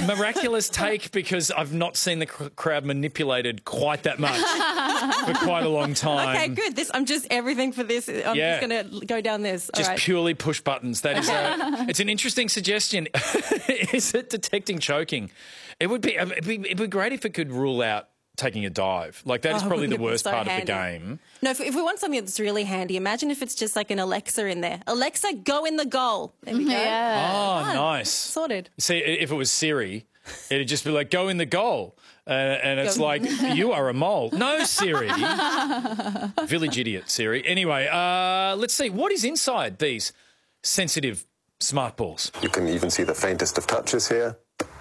miraculous take because I've not seen the crowd manipulated quite that much for quite a long time. Okay, good. I'm just everything for this. I'm just going to go down this. Just purely push buttons. That is it's an interesting suggestion. Is it detecting choking? It'd be great if it could rule out taking a dive. Like, that is probably the worst part of the game. No, if we want something that's really handy, imagine if it's just like an Alexa in there. Alexa, go in the goal. There we go. Yeah. Oh, nice. Sorted. See, if it was Siri, it'd just be like, go in the goal. And it's like, you are a mole. No, Siri. Village idiot, Siri. Anyway, let's see. What is inside these sensitive smart balls? You can even see the faintest of touches here.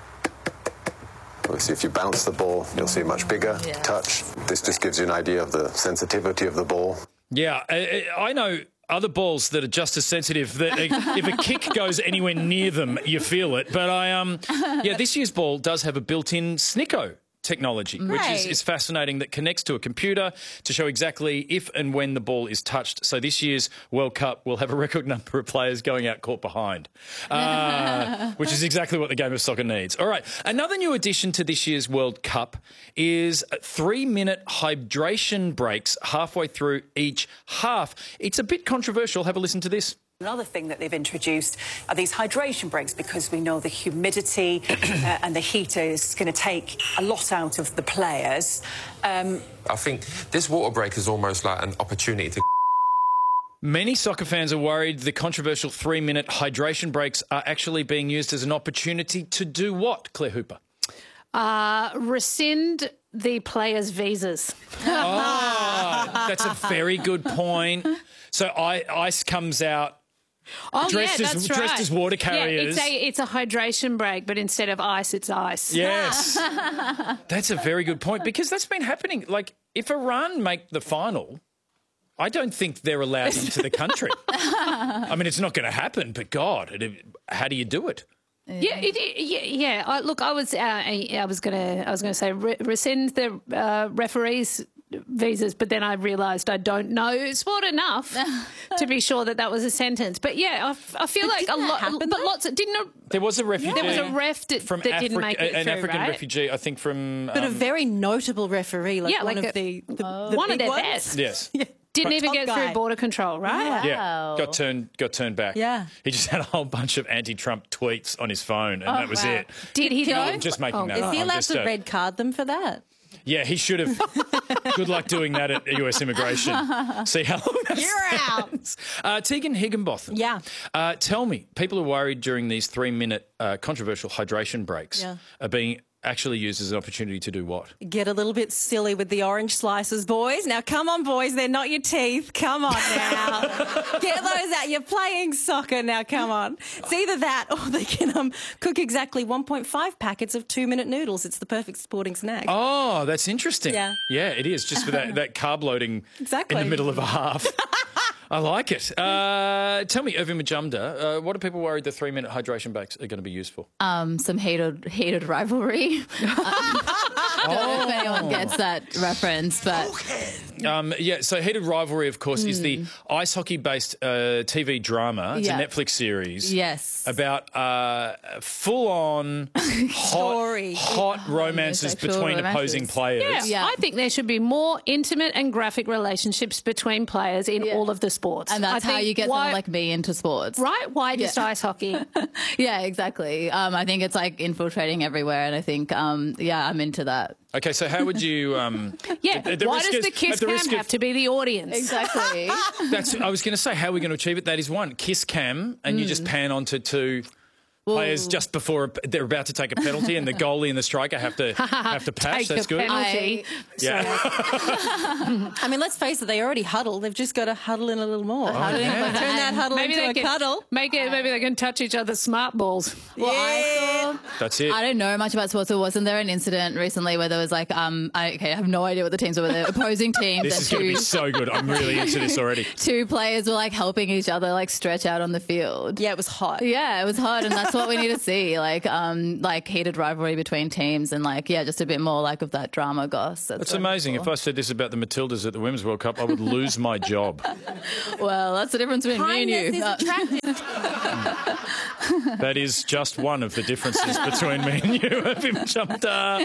Obviously, if you bounce the ball, you'll see a much bigger touch. This just gives you an idea of the sensitivity of the ball. Yeah, I know other balls that are just as sensitive that if a kick goes anywhere near them, you feel it. But this year's ball does have a built-in Snicko technology, which is fascinating, that connects to a computer to show exactly if and when the ball is touched. So this year's World Cup will have a record number of players going out caught behind, which is exactly what the game of soccer needs. All right, another new addition to this year's World Cup is 3-minute hydration breaks halfway through each half. It's a bit controversial. Have a listen to this. Another thing that they've introduced are these hydration breaks, because we know the humidity and the heat is going to take a lot out of the players. I think this water break is almost like an opportunity to... Many soccer fans are worried the controversial 3-minute hydration breaks are actually being used as an opportunity to do what, Claire Hooper? Rescind the players' visas. Oh, that's a very good point. So ICE comes out dressed as water carriers. Yeah, it's a hydration break, but instead of ice, it's ice. Yes. That's a very good point, because that's been happening. Like, if Iran make the final, I don't think they're allowed into the country. I mean, it's not going to happen, but God, how do you do it? Yeah. Look, I was going to say rescind the referees' visas, but then I realised I don't know sport enough to be sure that was a sentence. But yeah, I feel like a lot, but lots of There was a refugee. There was a ref that didn't make it an through, African right? refugee, I think, from. But a very notable referee, one of the one of big their ones. best. Yes. Didn't even get through border control, right? Yeah, got turned back. Yeah. He just had a whole bunch of anti-Trump tweets on his phone, and that was it. Did he though? I'm just making that up. Is he allowed to red card them for that? Yeah, he should have. Good luck doing that at US immigration. See how long that stands. Tegan Higginbotham. Yeah. Tell me, people are worried during these 3-minute controversial hydration breaks are being actually used as an opportunity to do what? Get a little bit silly with the orange slices, boys. Now, come on, boys. They're not your teeth. Come on now. Get those out. You're playing soccer now. Come on. It's either that or they can cook exactly 1.5 packets of 2-minute noodles. It's the perfect sporting snack. Oh, that's interesting. Yeah. Yeah, it is. Just for that carb loading Exactly. in the middle of a half. I like it. Tell me, Irvin Majumdar, what are people worried the 3-minute hydration breaks are going to be used for? Some hated rivalry. I don't know if anyone gets that reference, but... So Heated Rivalry, of course, is the ice hockey-based TV drama. It's a Netflix series. Yes. About full-on hot romances between opposing players. Yeah. I think there should be more intimate and graphic relationships between players in all of the sports. And that's how you get someone like me into sports. Right? Why just ice hockey? Yeah, exactly. I think it's like infiltrating everywhere, and I think, I'm into that. Okay, so how would you... why does the kiss cam have to be the audience? Exactly. I was going to say, how are we going to achieve it? That is one. Kiss cam, and you just pan onto two players just before they're about to take a penalty, and the goalie and the striker have to patch. That's good. Penalty. I mean, let's face it, they already huddle. They've just got to huddle in a little more. Turn that huddle into a cuddle. Maybe they can touch each other's smart balls. That's it. I don't know much about sports, but wasn't there an incident recently where there was like, I have no idea what the teams were, the opposing teams. This is going to be so good. I'm really into this already. Two players were like helping each other like stretch out on the field. Yeah, it was hot. Yeah, it was hot, and that's what we need to see, like heated rivalry between teams, and just a bit more like of that drama goss. That's amazing. If I said this about the Matildas at the Women's World Cup, I would lose my job. Well, that's the difference between me and you. Kindness is attractive. That is just one of the differences between me and you, Irving Majumdar.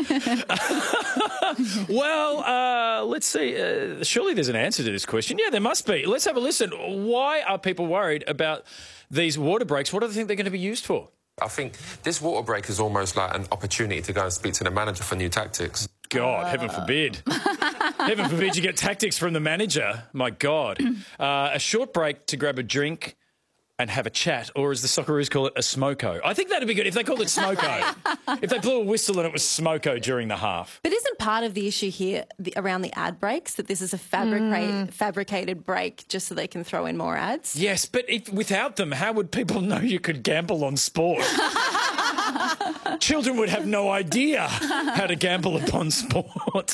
Well, let's see. Surely there's an answer to this question. Yeah, there must be. Let's have a listen. Why are people worried about these water breaks? What do they think they're going to be used for? I think this water break is almost like an opportunity to go and speak to the manager for new tactics. God, heaven forbid. Heaven forbid you get tactics from the manager. My God. A short break to grab a drink and have a chat, or as the Socceroos call it, a smoko. I think that'd be good if they called it smoko. If they blew a whistle and it was smoko during the half. But isn't part of the issue here around the ad breaks that this is a fabricated break just so they can throw in more ads? Yes, but without them, how would people know you could gamble on sport? Children would have no idea how to gamble upon sport.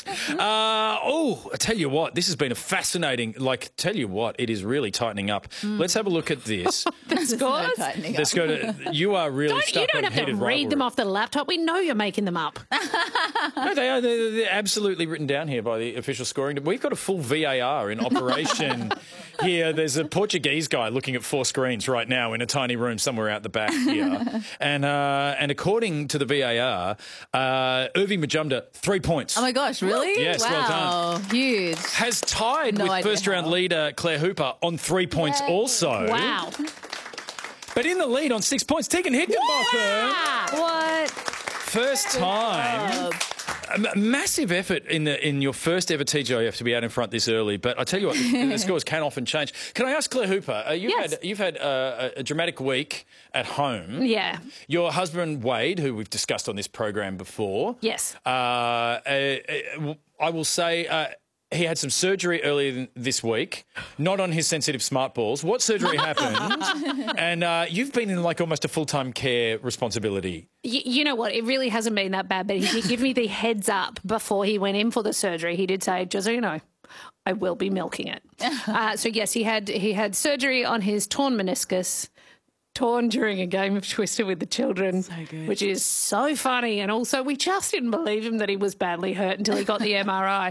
I tell you what, this has been a fascinating, tell you what, it is really tightening up. Let's have a look at this. The scores? Let's go to, you are really stuck You don't on have to heated read them rivalry. off the laptop. We know you're making them up. No, they are. They're absolutely written down here by the official scoring. We've got a full VAR in operation here. There's a Portuguese guy looking at 4 screens right now in a tiny room somewhere out the back here. And according to the VAR, Irving Majumdar, 3 points. Oh my gosh, really? Yes, wow. well done. Huge. Has tied No with idea first-round how. leader Claire Hooper on 3 points also. Wow. But in the lead on 6 points, Tegan Higginbotham. What? First time. A massive effort in your first ever TGIF to be out in front this early, but I tell you what, the scores can often change. Can I ask Claire Hooper? You've had a dramatic week at home. Yeah. Your husband Wade, who we've discussed on this program before. Yes. I will say. He had some surgery earlier this week, not on his sensitive smart balls. What surgery happened? And you've been in almost a full-time care responsibility. You know what? It really hasn't been that bad, but he did give me the heads up before he went in for the surgery. He did say, just so you know, I will be milking it. So, yes, he had surgery on his torn meniscus, torn during a game of Twister with the children, which is so funny. And also, we just didn't believe him that he was badly hurt until he got the MRI.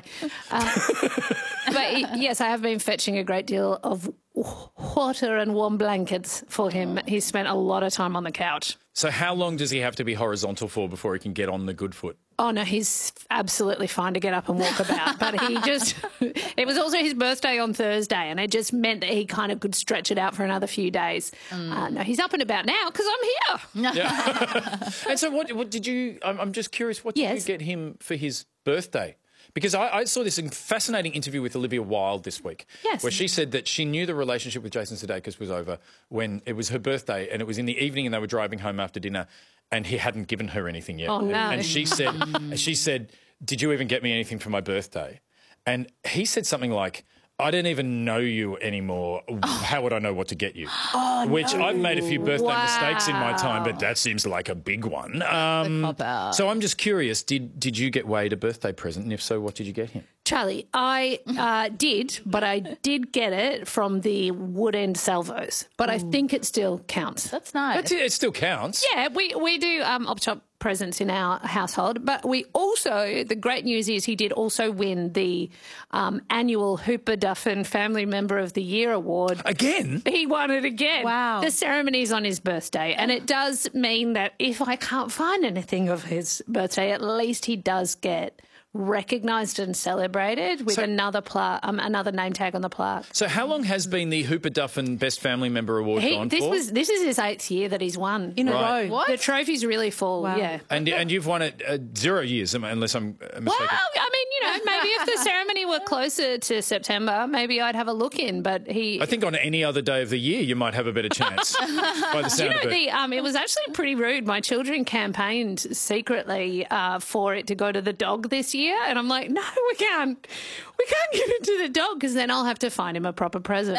But yes, I have been fetching a great deal of water and warm blankets for him. He's spent a lot of time on the couch. So how long does he have to be horizontal for before he can get on the good foot? Oh, no, he's absolutely fine to get up and walk about. But it was also his birthday on Thursday, and it just meant that he kind of could stretch it out for another few days. No, he's up and about now because I'm here. Yeah. And so what did you, I'm just curious, what did you get him for his birthday? Because I saw this fascinating interview with Olivia Wilde this week, where she said that she knew the relationship with Jason Sudeikis was over when it was her birthday, and it was in the evening, and they were driving home after dinner, and he hadn't given her anything yet. Oh, no. And she said, "Did you even get me anything for my birthday?" And he said something like, "I don't even know you anymore. How would I know what to get you?" Which I've made a few birthday mistakes in my time, but that seems like a big one. So I'm just curious, did you get Wade a birthday present? And if so, what did you get him? Charlie, I did, but I did get it from the wood end salvos. But I think it still counts. That's nice. It still counts. Yeah, we do op-shop presents in our household, but we also, the great news is he did also win the annual Hooper Duffin Family Member of the Year award. Again? He won it again. Wow. The ceremony's on his birthday, and it does mean that if I can't find anything of his birthday, at least he does get recognised and celebrated with another name tag on the plaque. So how long has been the Hooper Duffin Best Family Member Award gone for? This is his 8th year that he's won in a Right. row. What? The trophy's really full. Wow. Yeah. And you've won it 0 years, unless I'm mistaken. Well, I mean, maybe if the ceremony were closer to September, maybe I'd have a look in. But I think on any other day of the year, you might have a better chance. By the sound of it. it was actually pretty rude. My children campaigned secretly for it to go to the dog this year, and I'm like, no, we can't give it to the dog because then I'll have to find him a proper present.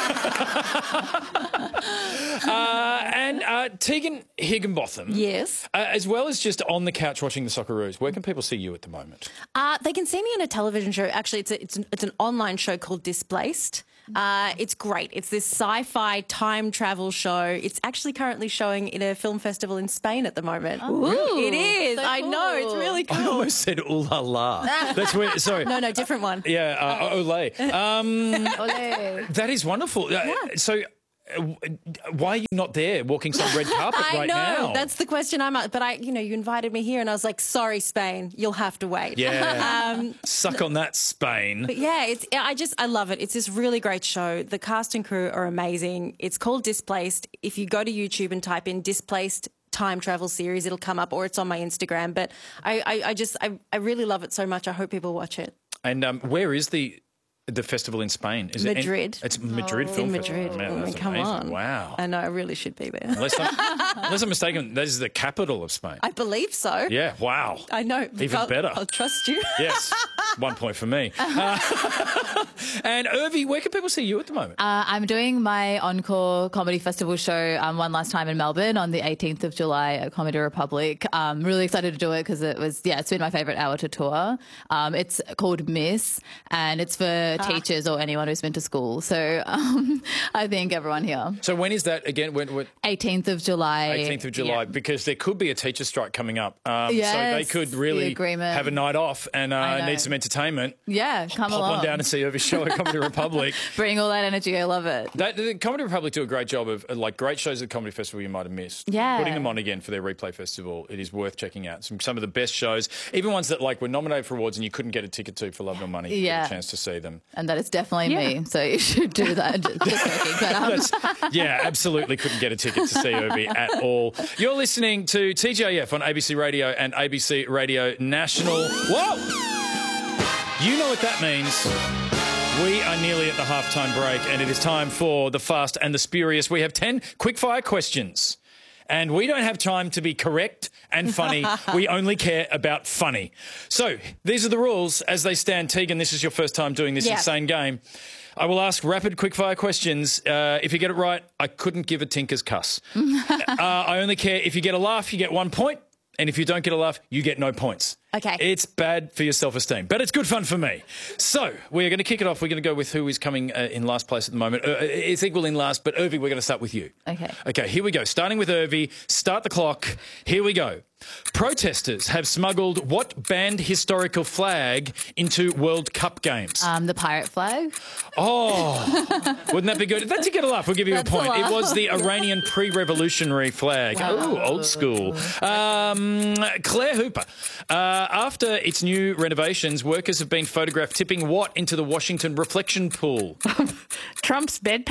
And Tegan Higginbotham. Yes. As well as just on the couch watching the Socceroos, where can people see you at the moment? They can see me on a television show. Actually, it's an online show called Displaced. It's great. It's this sci-fi time travel show. It's actually currently showing in a film festival in Spain at the moment. Ooh. It is. So I know. It's cool. really I cool. almost said ooh la la. That's where, sorry. No, different one. Yeah, Olay. Ole. That is wonderful. So why are you not there walking some red carpet I right know. now? That's the question I'm at. But you invited me here and I was like, sorry, Spain, you'll have to wait. Yeah. Suck on that, Spain. But yeah, I love it. It's this really great show. The cast and crew are amazing. It's called Displaced. If you go to YouTube and type in Displaced time travel series, it'll come up, or it's on my Instagram. But I really love it so much. I hope people watch it. And where is the festival in Spain? Is Madrid. It's Madrid Film In Festival. Madrid. Man, that's come amazing. on. Wow. I know, I really should be there. Unless I'm mistaken, that is the capital of Spain. I believe so. Yeah, wow. I know. Even better. I'll trust you. Yes, 1 point for me. And Irvi, where can people see you at the moment? I'm doing my Encore Comedy Festival show one last time in Melbourne on the 18th of July at Comedy Republic. I'm really excited to do it because it's been my favourite hour to tour. It's called Miss, and it's for teachers or anyone who's been to school. So I think everyone here. So when is that again? When 18th of July. 18th of July, Yeah. because there could be a teacher strike coming up. So Yes, they could the really agreement. have a night off and I know. need some entertainment. Yeah, come Pop along. on down and see Irvi's show at Comedy Republic. Bring all that energy. I love it. The Comedy Republic do a great job of great shows at the Comedy Festival you might have missed. Yeah. Putting them on again for their replay festival. It is worth checking out. Some of the best shows, even ones that were nominated for awards and you couldn't get a ticket to for love nor money. Yeah. Get a chance to see them. And that is definitely me. So you should do that. Just joking. But, Yeah, absolutely couldn't get a ticket to see Irvi at all. You're listening to TJF on ABC Radio and ABC Radio National. Whoa! You know what that means. We are nearly at the halftime break and it is time for the Fast and the Spurious. We have 10 quickfire questions. And we don't have time to be correct and funny. We only care about funny. So these are the rules as they stand. Tegan, this is your first time doing this insane game. I will ask rapid quickfire questions. If you get it right, I couldn't give a tinker's cuss. I only care if you get a laugh, you get 1 point. And if you don't get a laugh, you get no points. Okay. It's bad for your self-esteem, but it's good fun for me. So we're going to kick it off. We're going to go with who is coming in last place at the moment. It's equal in last, but Irvi, we're going to start with you. Okay. Okay, here we go. Starting with Irvi. Start the clock. Here we go. Protesters have smuggled what banned historical flag into World Cup games? the pirate flag. Oh, wouldn't that be good? That's a get a laugh. We'll give you That's a point. a laugh. It was the Iranian pre-revolutionary flag. Oh, old school. Claire Hooper. After its new renovations, workers have been photographed tipping what into the Washington reflection pool? Trump's bedpan?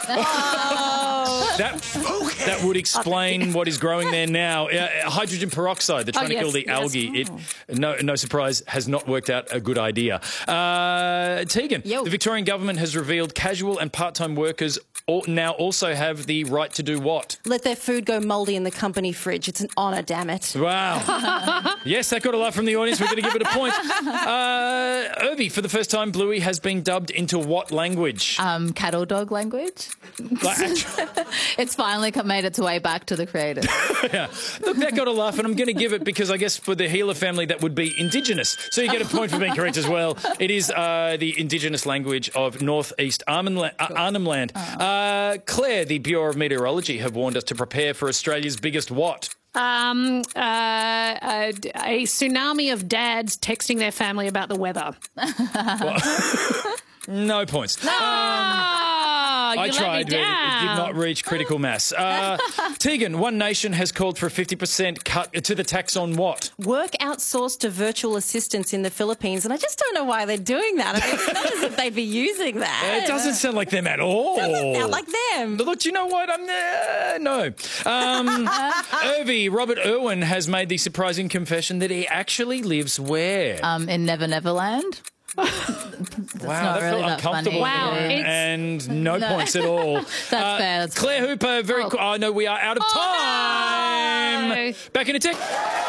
That would explain what is growing there now. Hydrogen peroxide. They're trying to kill the algae. No surprise, has not worked out a good idea. Tegan, Yo. the Victorian government has revealed casual and part-time workers now also have the right to do what? Let their food go mouldy in the company fridge. It's an honour, damn it. Wow. Yes, that got a laugh from the audience. We're going to give it a point. Irvi, for the first time, Bluey has been dubbed into what language? Cattle dog language. Actually, It's finally made its way back to the creators. yeah. Look, that got a laugh, and I'm going to give it because I guess for the Healer family, that would be Indigenous. So you get a point for being correct as well. It is the Indigenous language of Northeast Arnhem Land. Claire, the Bureau of Meteorology, have warned us to prepare for Australia's biggest what? A tsunami of dads texting their family about the weather. No points. I tried, but it did not reach critical mass. Tegan, One Nation has called for a 50% cut to the tax on what? Work outsourced to virtual assistants in the Philippines, and I just don't know why they're doing that. I mean, it's not as if they'd be using that. It doesn't sound like them at all. It doesn't sound like them. But look, you know what? No. Irvi, Robert Irwin has made the surprising confession that he actually lives where? In Never Neverland. Wow, not that really felt that uncomfortable. funny. Wow, and no points at all. That's fair. That's Claire Hooper, very cool. Oh, no, we are out of time. no. Back in a tick.